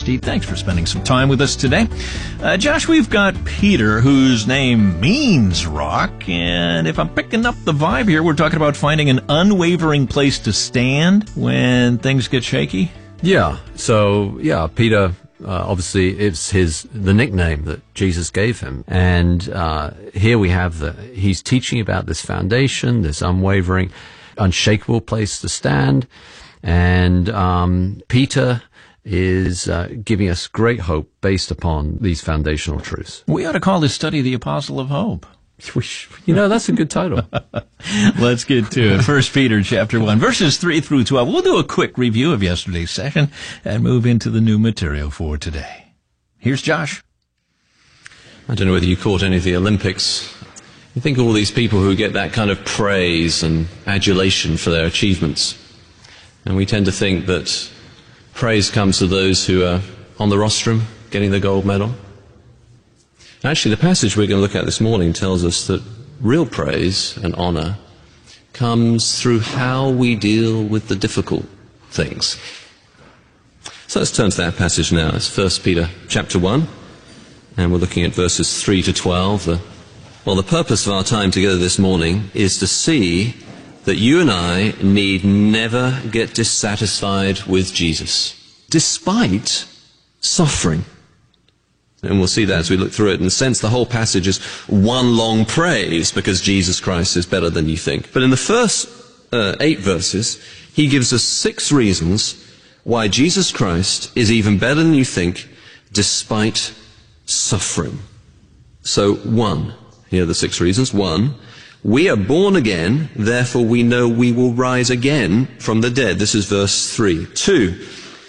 Steve. Thanks for spending some time with us today. Josh, we've got Peter, whose name means rock, and if I'm picking up the vibe here, we're talking about finding an unwavering place to stand when things get shaky. Yeah. So, Peter, obviously, it's the nickname that Jesus gave him. And here we have he's teaching about this foundation, this unwavering, unshakable place to stand. And Peter is giving us great hope based upon these foundational truths. We ought to call this study the Apostle of Hope. That's a good title. Let's get to it. 1 Peter chapter 1, verses 3 through 12. We'll do a quick review of yesterday's session and move into the new material for today. Here's Josh. I don't know whether you caught any of the Olympics. You think of all these people who get that kind of praise and adulation for their achievements. And we tend to think that praise comes to those who are on the rostrum getting the gold medal. Actually, the passage we're going to look at this morning tells us that real praise and honor comes through how we deal with the difficult things. So let's turn to that passage now. It's 1 Peter chapter 1, and we're looking at verses 3 to 12. The purpose of our time together this morning is to see that you and I need never get dissatisfied with Jesus, despite suffering. And we'll see that as we look through it. In a sense, the whole passage is one long praise because Jesus Christ is better than you think. But in the first 8 verses, he gives us 6 reasons why Jesus Christ is even better than you think despite suffering. So 1, here are the 6 reasons. 1, we are born again, therefore we know we will rise again from the dead. This is verse 3. 2,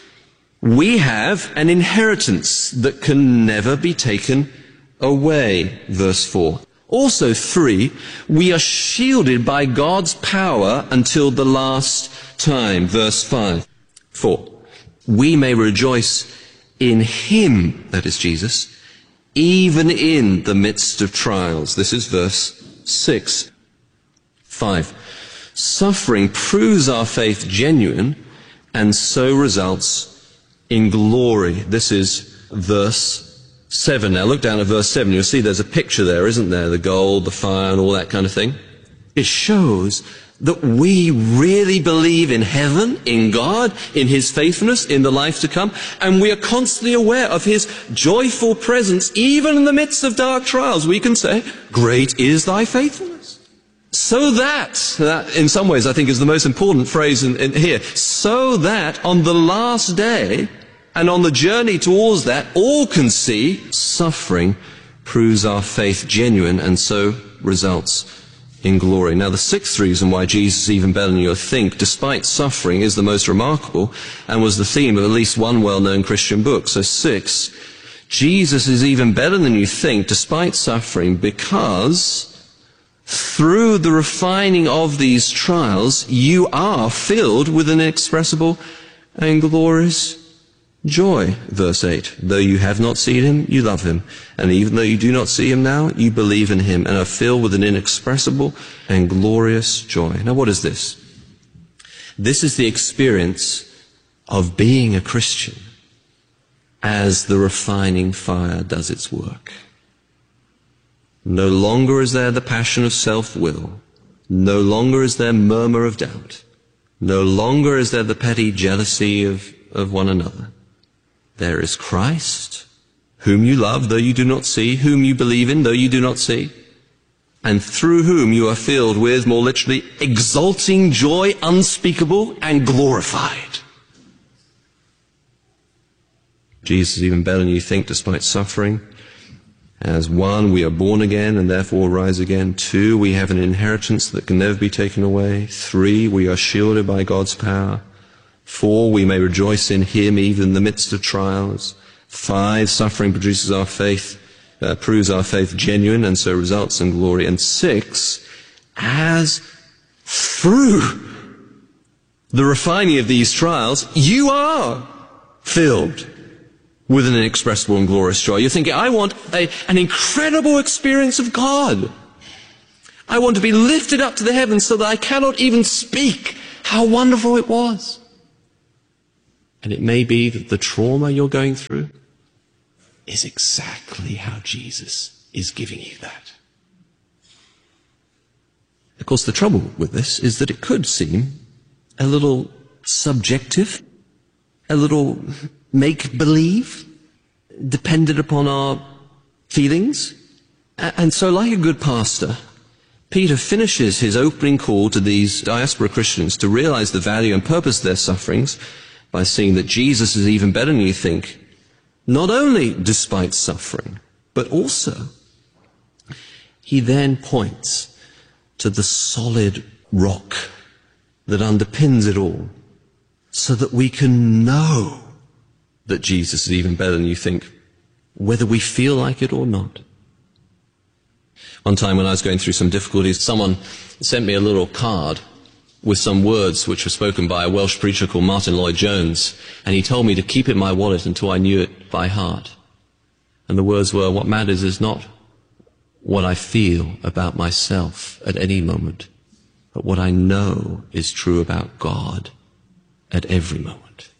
we have an inheritance that can never be taken away, verse 4. Also 3, we are shielded by God's power until the last time, verse 5. 4, we may rejoice in him, that is Jesus, even in the midst of trials. This is verse 6. 5, suffering proves our faith genuine and so results in glory. This is verse 7. Now look down at verse 7. You'll see there's a picture there, isn't there? The gold, the fire, and all that kind of thing. It shows that we really believe in heaven, in God, in his faithfulness, in the life to come, and we are constantly aware of his joyful presence, even in the midst of dark trials. We can say, great is thy faithfulness. So that in some ways I think is the most important phrase in here, so that on the last day and on the journey towards that, all can see suffering proves our faith genuine and so results in glory. Now the 6th reason why Jesus is even better than you think, despite suffering, is the most remarkable and was the theme of at least one well-known Christian book. So 6, Jesus is even better than you think, despite suffering, because through the refining of these trials, you are filled with an inexpressible and glorious joy. Verse 8, though you have not seen him, you love him. And even though you do not see him now, you believe in him and are filled with an inexpressible and glorious joy. Now what is this? This is the experience of being a Christian as the refining fire does its work. No longer is there the passion of self-will. No longer is there murmur of doubt. No longer is there the petty jealousy of one another. There is Christ, whom you love, though you do not see, whom you believe in, though you do not see, and through whom you are filled with, more literally, exulting joy unspeakable and glorified. Jesus is even better than you think despite suffering. As 1, we are born again and therefore rise again. 2, we have an inheritance that can never be taken away. 3, we are shielded by God's power. 4, we may rejoice in him even in the midst of trials. 5, suffering produces our faith, proves our faith genuine and so results in glory. And 6, as through the refining of these trials, you are filled with an inexpressible and glorious joy. You're thinking, I want an incredible experience of God. I want to be lifted up to the heavens so that I cannot even speak how wonderful it was. And it may be that the trauma you're going through is exactly how Jesus is giving you that. Of course, the trouble with this is that it could seem a little subjective, a little make-believe, dependent upon our feelings. And so, like a good pastor, Peter finishes his opening call to these diaspora Christians to realize the value and purpose of their sufferings by seeing that Jesus is even better than you think, not only despite suffering, but also he then points to the solid rock that underpins it all, so that we can know that Jesus is even better than you think, whether we feel like it or not. One time when I was going through some difficulties, someone sent me a little card with some words which were spoken by a Welsh preacher called Martin Lloyd-Jones, and he told me to keep it in my wallet until I knew it by heart. And the words were, what matters is not what I feel about myself at any moment, but what I know is true about God at every moment.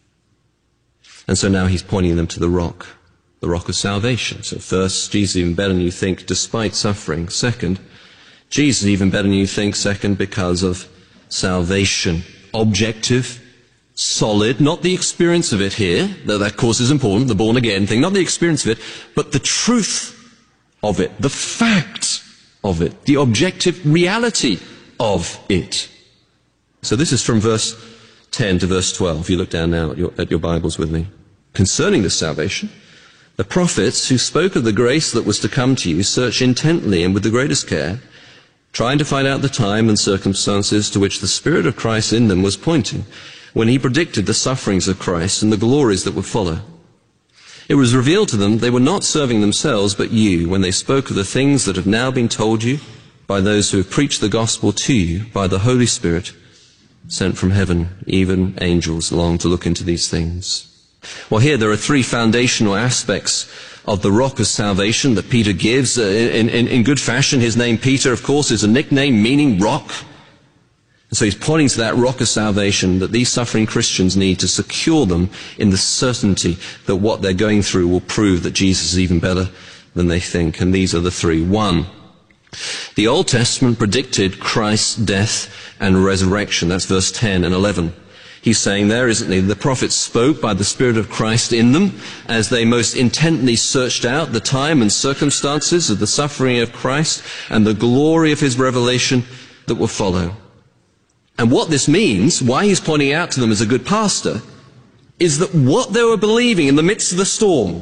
And so now he's pointing them to the rock of salvation. So first, Jesus is even better than you think despite suffering. Second, Jesus is even better than you think, second, because of salvation. Objective, solid, not the experience of it here, though that of course is important, the born again thing, not the experience of it, but the truth of it, the fact of it, the objective reality of it. So this is from verse 10 to verse 12. If you look down now at your Bibles with me. Concerning this salvation, the prophets who spoke of the grace that was to come to you searched intently and with the greatest care, trying to find out the time and circumstances to which the Spirit of Christ in them was pointing, when he predicted the sufferings of Christ and the glories that would follow. It was revealed to them they were not serving themselves but you, when they spoke of the things that have now been told you by those who have preached the gospel to you by the Holy Spirit sent from heaven. Even angels long to look into these things. Well, here there are three foundational aspects of the rock of salvation that Peter gives. In good fashion, his name Peter, of course, is a nickname meaning rock. And so he's pointing to that rock of salvation that these suffering Christians need to secure them in the certainty that what they're going through will prove that Jesus is even better than they think. And these are the three. One, the Old Testament predicted Christ's death and resurrection. That's verse 10 and 11. He's saying there, isn't he? The prophets spoke by the Spirit of Christ in them as they most intently searched out the time and circumstances of the suffering of Christ and the glory of his revelation that will follow. And what this means, why he's pointing out to them as a good pastor, is that what they were believing in the midst of the storm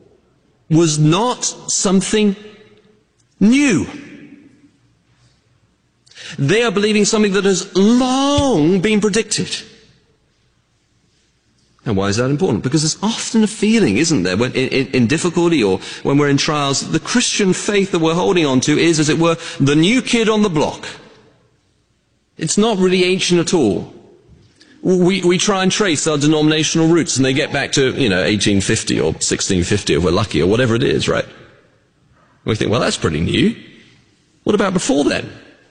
was not something new. They are believing something that has long been predicted. And why is that important? Because there's often a feeling, isn't there, when in difficulty or when we're in trials, the Christian faith that we're holding on to is, as it were, the new kid on the block. It's not really ancient at all. We try and trace our denominational roots, and they get back to, 1850 or 1650, if we're lucky, or whatever it is, right? And we think, well, that's pretty new. What about before then?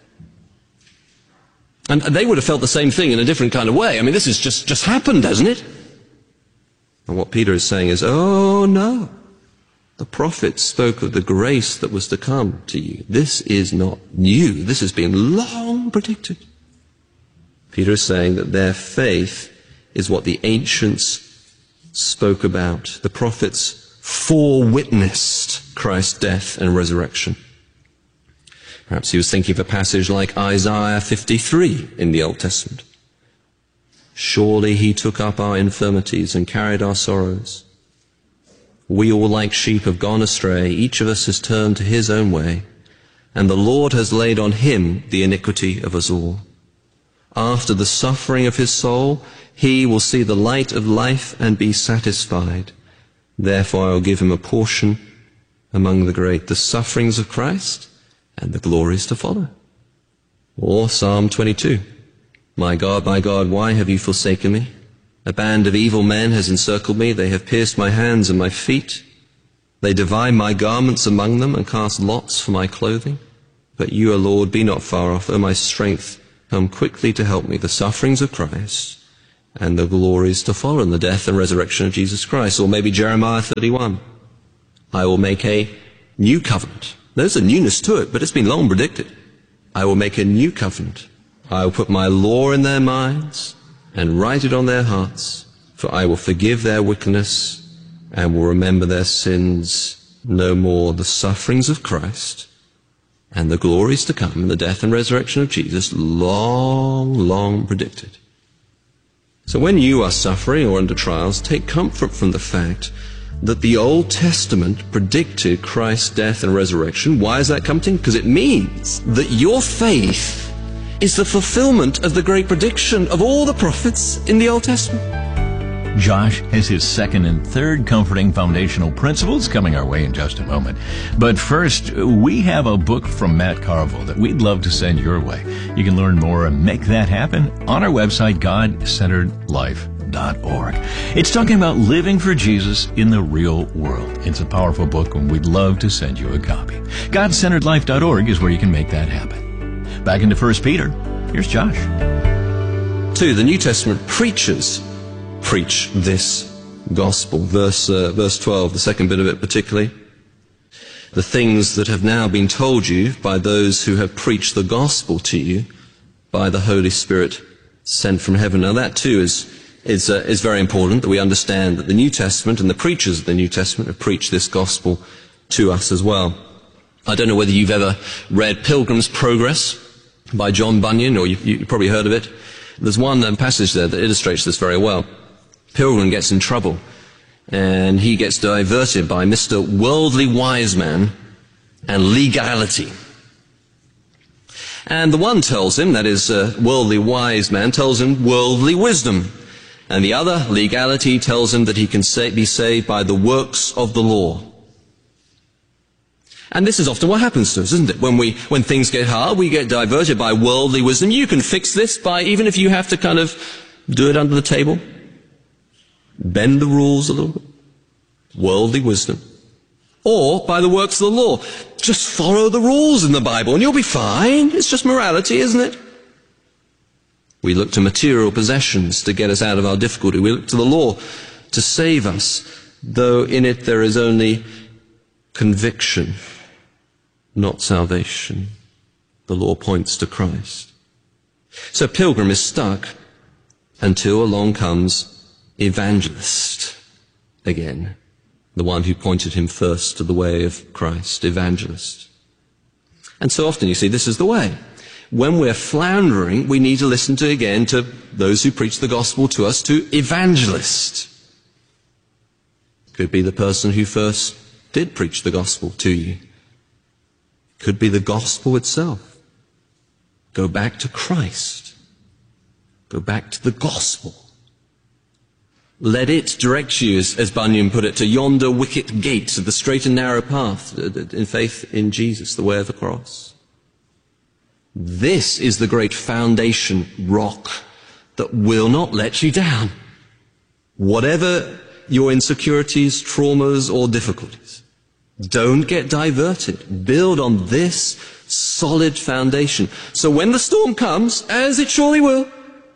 And they would have felt the same thing in a different kind of way. I mean, this has just happened, hasn't it? And what Peter is saying is, oh no, the prophets spoke of the grace that was to come to you. This is not new. This has been long predicted. Peter is saying that their faith is what the ancients spoke about. The prophets forewitnessed Christ's death and resurrection. Perhaps he was thinking of a passage like Isaiah 53 in the Old Testament. Surely he took up our infirmities and carried our sorrows. We all like sheep have gone astray. Each of us has turned to his own way. And the Lord has laid on him the iniquity of us all. After the suffering of his soul, he will see the light of life and be satisfied. Therefore I will give him a portion among the great, the sufferings of Christ and the glories to follow. Or Psalm 22. My God, why have you forsaken me? A band of evil men has encircled me. They have pierced my hands and my feet. They divide my garments among them and cast lots for my clothing. But you, O Lord, be not far off. O my strength, come quickly to help me. The sufferings of Christ and the glories to follow in the death and resurrection of Jesus Christ. Or maybe Jeremiah 31. I will make a new covenant. There's a newness to it, but it's been long predicted. I will make a new covenant. I will put my law in their minds and write it on their hearts, for I will forgive their wickedness and will remember their sins no more. The sufferings of Christ and the glories to come in the death and resurrection of Jesus, long predicted. So when you are suffering or under trials, take comfort from the fact that the Old Testament predicted Christ's death and resurrection. Why is that comforting? Because it means that your faith is the fulfillment of the great prediction of all the prophets in the Old Testament. Josh has his second and third comforting foundational principles coming our way in just a moment. But first, we have a book from Matt Carville that we'd love to send your way. You can learn more and make that happen on our website, GodCenteredLife.org. It's talking about living for Jesus in the real world. It's a powerful book, and we'd love to send you a copy. GodCenteredLife.org is where you can make that happen. Back into 1 Peter, here's Josh. 2. The New Testament preachers preach this gospel. Verse 12, the second bit of it particularly. The things that have now been told you by those who have preached the gospel to you by the Holy Spirit sent from heaven. Now that too is very important, that we understand that the New Testament and the preachers of the New Testament have preached this gospel to us as well. I don't know whether you've ever read Pilgrim's Progress by John Bunyan, or you've probably heard of it. There's one passage there that illustrates this very well. Pilgrim gets in trouble, and he gets diverted by Mr. Worldly Wise Man and legality. And the one tells him, that is, Worldly Wise Man tells him worldly wisdom. And the other, legality, tells him that he can be saved by the works of the law. And this is often what happens to us, isn't it? When things get hard, we get diverted by worldly wisdom. You can fix this by, even if you have to kind of do it under the table, bend the rules a little bit, worldly wisdom, or by the works of the law. Just follow the rules in the Bible and you'll be fine. It's just morality, isn't it? We look to material possessions to get us out of our difficulty. We look to the law to save us, though in it there is only conviction, not salvation. The law points to Christ. So Pilgrim is stuck until along comes Evangelist again, the one who pointed him first to the way of Christ, Evangelist. And so often, you see, this is the way. When we're floundering, we need to listen to those who preach the gospel to us, to Evangelist. Could be the person who first did preach the gospel to you. Could be the gospel itself. Go back to Christ. Go back to the gospel. Let it direct you, as Bunyan put it, to yonder wicket gate of the straight and narrow path in faith in Jesus, the way of the cross. This is the great foundation rock that will not let you down. Whatever your insecurities, traumas, or difficulties, don't get diverted. Build on this solid foundation. So when the storm comes, as it surely will,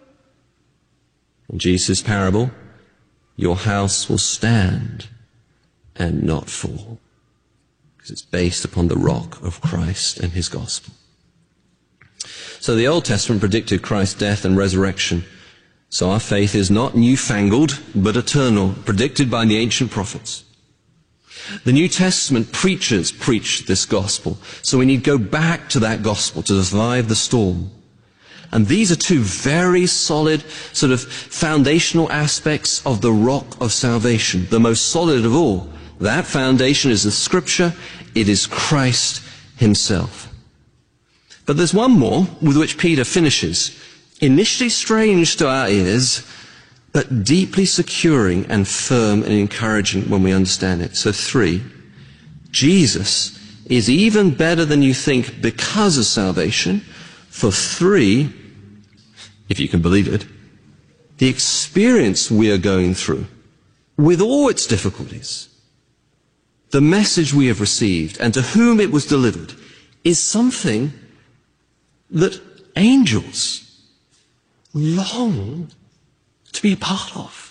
in Jesus' parable, your house will stand and not fall, because it's based upon the rock of Christ and his gospel. So the Old Testament predicted Christ's death and resurrection. So our faith is not newfangled, but eternal, predicted by the ancient prophets. The New Testament preachers preach this gospel. So we need to go back to that gospel to survive the storm. And these are two very solid sort of foundational aspects of the rock of salvation. The most solid of all. That foundation is the Scripture. It is Christ himself. But there's one more with which Peter finishes. Initially strange to our ears, but deeply securing and firm and encouraging when we understand it. So 3, Jesus is even better than you think because of salvation. For 3, if you can believe it, the experience we are going through, with all its difficulties, the message we have received and to whom it was delivered, is something that angels long to be a part of.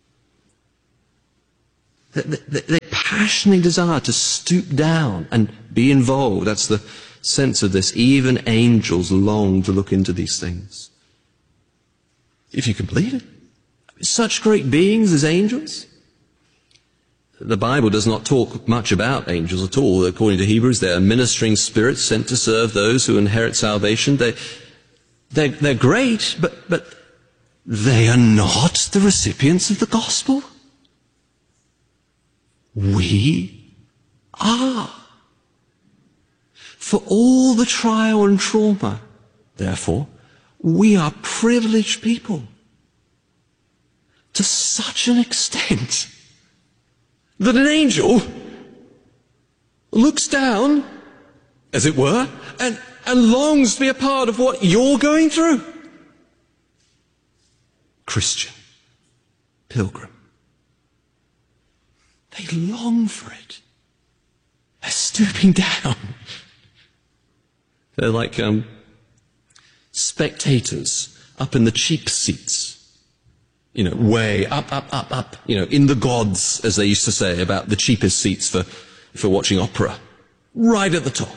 They passionately desire to stoop down and be involved. That's the sense of this. Even angels long to look into these things. If you can believe it. Such great beings as angels. The Bible does not talk much about angels at all. According to Hebrews, they are ministering spirits sent to serve those who inherit salvation. They're great, but they are not the recipients of the gospel. We are. For all the trial and trauma, therefore, we are privileged people to such an extent that an angel looks down, as it were, and longs to be a part of what you're going through. Christian, pilgrim, they long for it. They're stooping down. They're like spectators up in the cheap seats. Way up, in the gods, as they used to say about the cheapest seats for watching opera. Right at the top.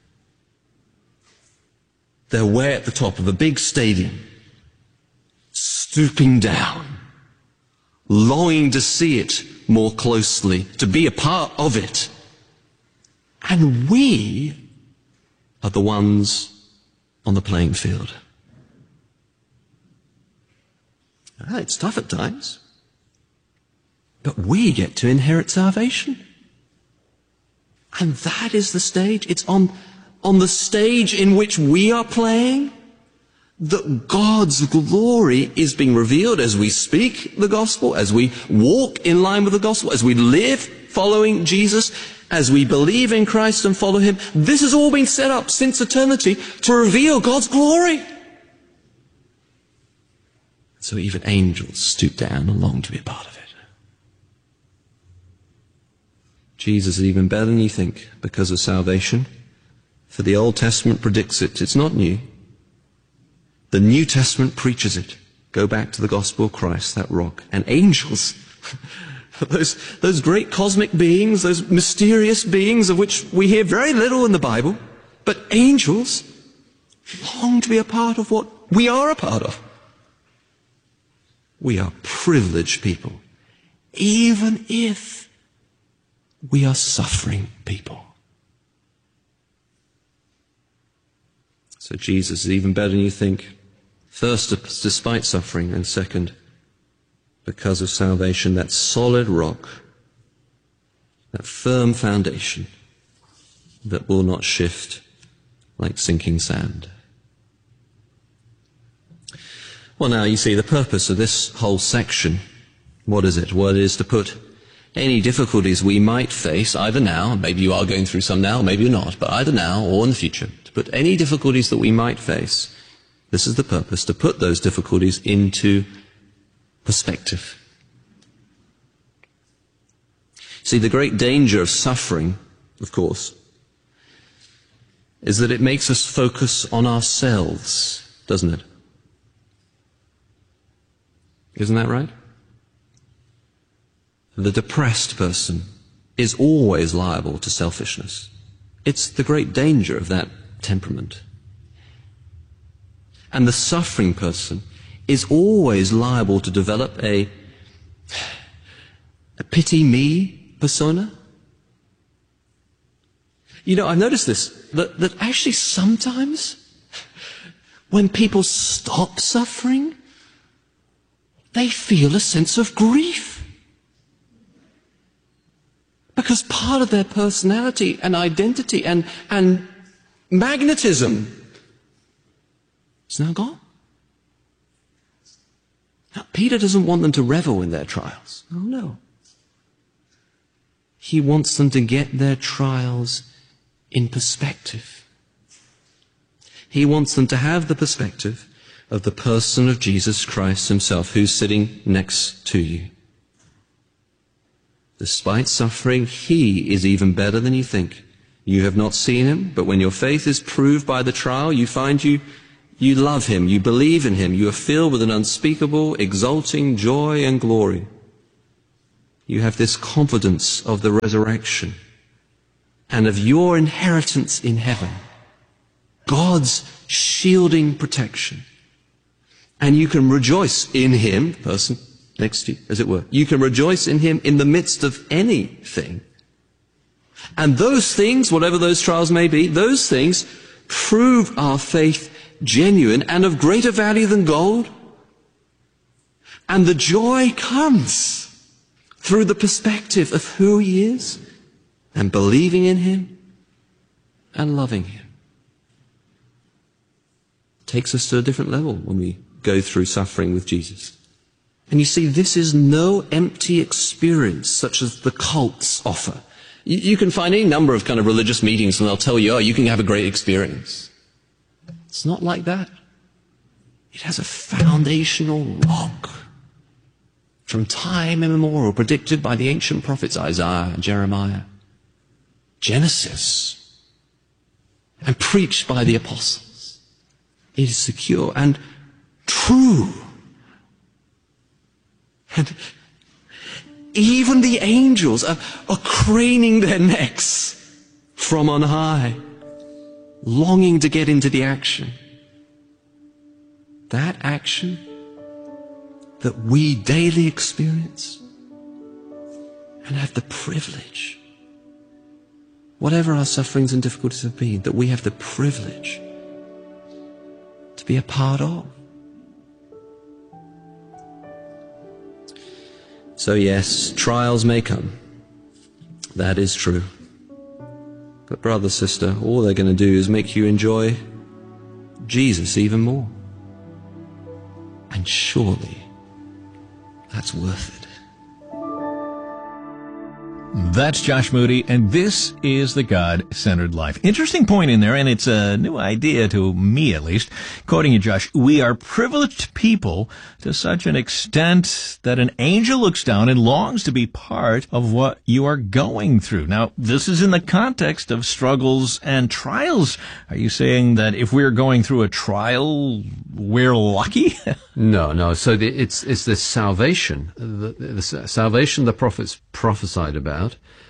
They're way at the top of a big stadium, stooping down, longing to see it more closely, to be a part of it. And we are the ones on the playing field. It's tough at times. But we get to inherit salvation. And that is the stage. It's on the stage in which we are playing that God's glory is being revealed as we speak the gospel, as we walk in line with the gospel, as we live following Jesus, as we believe in Christ and follow him. This has all been set up since eternity to reveal God's glory. So even angels stoop down and long to be a part of it. Jesus is even better than you think because of salvation. For the Old Testament predicts it. It's not new. The New Testament preaches it. Go back to the gospel of Christ, that rock. And angels, those great cosmic beings, those mysterious beings of which we hear very little in the Bible, but angels long to be a part of what we are a part of. We are privileged people, even if we are suffering people. So Jesus is even better than you think. First, despite suffering, and second, because of salvation, that solid rock, that firm foundation that will not shift like sinking sand. Well, now, you see, the purpose of this whole section, what is it? Well, it is to put any difficulties we might face, either now, maybe you are going through some now, maybe you're not, but either now or in the future, to put any difficulties that we might face, this is the purpose, to put those difficulties into perspective. See, the great danger of suffering, of course, is that it makes us focus on ourselves, doesn't it? Isn't that right? The depressed person is always liable to selfishness. It's the great danger of that temperament. And the suffering person is always liable to develop a pity me persona. I've noticed this, that actually sometimes when people stop suffering, they feel a sense of grief. Because part of their personality and identity and magnetism is now gone. Now, Peter doesn't want them to revel in their trials. Oh, no. He wants them to get their trials in perspective. He wants them to have the perspective of the person of Jesus Christ himself, who's sitting next to you. Despite suffering, he is even better than you think. You have not seen him, but when your faith is proved by the trial, you find you You love him, you believe in him, you are filled with an unspeakable, exulting joy and glory. You have this confidence of the resurrection and of your inheritance in heaven, God's shielding protection. And you can rejoice in him, the person next to you, as it were. You can rejoice in him in the midst of anything. And those things, whatever those trials may be, those things prove our faith genuine and of greater value than gold. And the joy comes through the perspective of who he is and believing in him and loving him. It takes us to a different level when we go through suffering with Jesus. And you see, this is no empty experience such as the cults offer. You can find any number of kind of religious meetings and they'll tell you, oh, you can have a great experience. It's not like that. It has a foundational rock from time immemorial, predicted by the ancient prophets Isaiah and Jeremiah, Genesis, and preached by the apostles. It is secure and true. And even the angels are craning their necks from on high, longing to get into the action. That action that we daily experience and have the privilege, whatever our sufferings and difficulties have been, that we have the privilege to be a part of. So yes, trials may come. That is true. But brother, sister, all they're going to do is make you enjoy Jesus even more. And surely that's worth it. That's Josh Moody, and this is the God-Centered Life. Interesting point in there, and it's a new idea to me at least. Quoting you, Josh, we are privileged people to such an extent that an angel looks down and longs to be part of what you are going through. Now, this is in the context of struggles and trials. Are you saying that if we're going through a trial, we're lucky? No. So it's this salvation, the salvation the prophets prophesied about,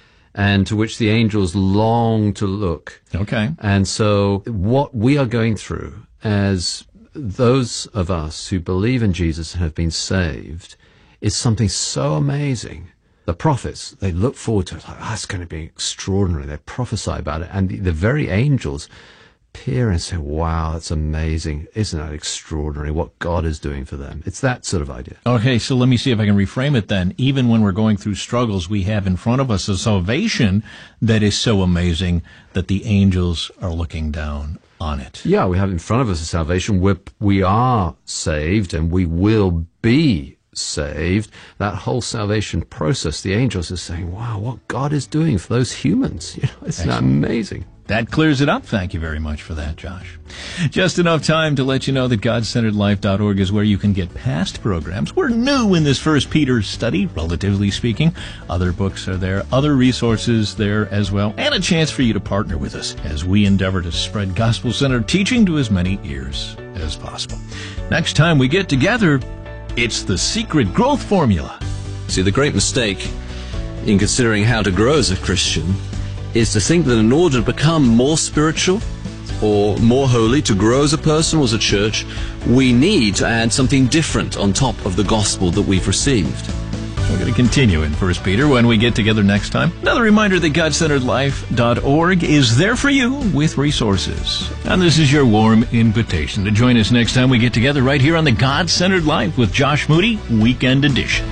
and to which the angels long to look. Okay. And so what we are going through as those of us who believe in Jesus and have been saved is something so amazing. The prophets, they look forward to it like, it's going to be extraordinary. They prophesy about it. And the very angels peer and say, wow, that's amazing. Isn't that extraordinary what God is doing for them? It's that sort of idea. Okay, so let me see if I can reframe it then. Even when we're going through struggles, we have in front of us a salvation that is so amazing that the angels are looking down on it. Yeah, we have in front of us a salvation where we are saved and we will be saved. That whole salvation process, the angels are saying, wow, what God is doing for those humans. Isn't that amazing? That clears it up. Thank you very much for that, Josh. Just enough time to let you know that GodCenteredLife.org is where you can get past programs. We're new in this First Peter study, relatively speaking. Other books are there, other resources there as well, and a chance for you to partner with us as we endeavor to spread gospel-centered teaching to as many ears as possible. Next time we get together, it's the secret growth formula. See, the great mistake in considering how to grow as a Christian is to think that in order to become more spiritual or more holy, to grow as a person or as a church, we need to add something different on top of the gospel that we've received. We're going to continue in 1 Peter when we get together next time. Another reminder that GodCenteredLife.org is there for you with resources. And this is your warm invitation to join us next time we get together right here on the God-Centered Life with Josh Moody, Weekend Edition.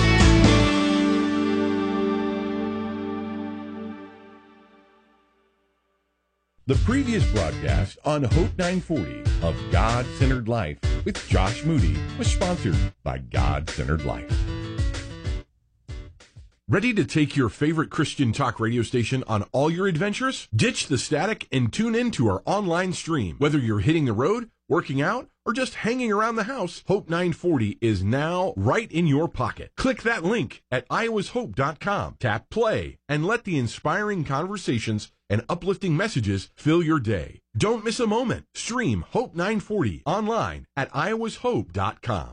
The previous broadcast on Hope 940 of God-Centered Life with Josh Moody was sponsored by God-Centered Life. Ready to take your favorite Christian talk radio station on all your adventures? Ditch the static and tune in to our online stream. Whether you're hitting the road working out, or just hanging around the house, Hope 940 is now right in your pocket. Click that link at iowashope.com, tap play, and let the inspiring conversations and uplifting messages fill your day. Don't miss a moment. Stream Hope 940 online at iowashope.com.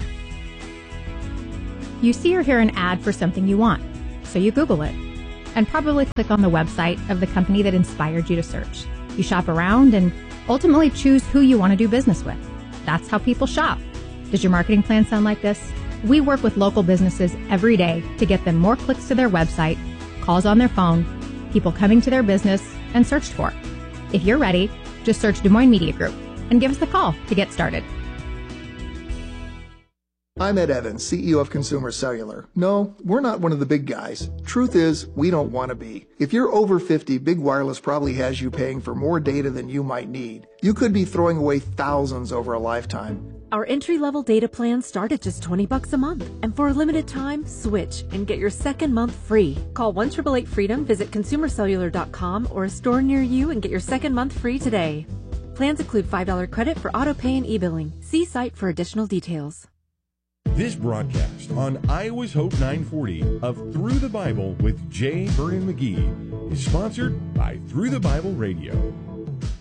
You see or hear an ad for something you want, so you Google it, and probably click on the website of the company that inspired you to search. You shop around and ultimately choose who you want to do business with. That's how people shop. Does your marketing plan sound like this? We work with local businesses every day to get them more clicks to their website, calls on their phone, people coming to their business, and searched for. If you're ready, just search Des Moines Media Group and give us a call to get started. I'm Ed Evans, CEO of Consumer Cellular. No, we're not one of the big guys. Truth is, we don't want to be. If you're over 50, Big Wireless probably has you paying for more data than you might need. You could be throwing away thousands over a lifetime. Our entry-level data plans start at just $20 a month. And for a limited time, switch and get your second month free. Call 1-888-FREEDOM, visit consumercellular.com or a store near you and get your second month free today. Plans include $5 credit for auto pay and e-billing. See site for additional details. This broadcast on Iowa's Hope 940 of Through the Bible with J. Vernon McGee is sponsored by Through the Bible Radio.